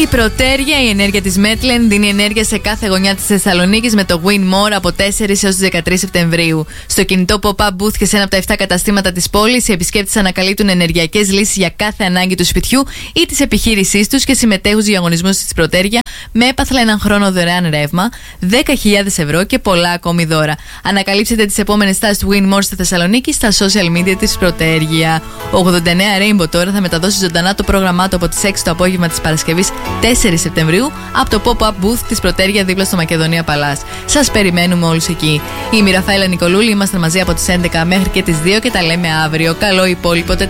Η Πρωτέρια, η ενέργεια της Μέτλεν, δίνει ενέργεια σε κάθε γωνιά της Θεσσαλονίκης με το Win More από 4 έως 13 Σεπτεμβρίου. Στο κινητό pop-up booth και σε ένα από τα 7 καταστήματα της πόλης, οι επισκέπτες ανακαλύπτουν ενεργειακές λύσεις για κάθε ανάγκη του σπιτιού ή της επιχείρησής τους και συμμετέχουν στους διαγωνισμούς της Πρωτέρια με έπαθλα έναν χρόνο δωρεάν ρεύμα, 10.000 ευρώ και πολλά ακόμη δώρα. Ανακαλύψτε τις επόμενες στάσεις του Win More στη Θεσσαλονίκη στα social media της Πρωτέρια. Ο 89 Rainbow τώρα θα μεταδώσει ζωντανά το πρόγραμμά του από τις 6 το απόγευμα της Παρασκευής 4 Σεπτεμβρίου από το pop-up booth της Πρωτέρια δίπλα στο Μακεδονία Παλάς. Σας περιμένουμε όλους εκεί. Είμαι η Ραφαέλα Νικολούλη, είμαστε μαζί από τις 11 μέχρι και τις 2 και τα λέμε αύριο. Καλό υπόλοιπο Τετάρτη.